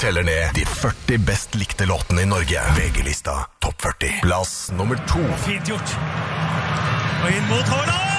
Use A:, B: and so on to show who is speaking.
A: teller ned de 40 best likte låtene i Norge. VG-lista Topp 40. Plass nummer 2.
B: Fint gjort. Og inn mot Haaland!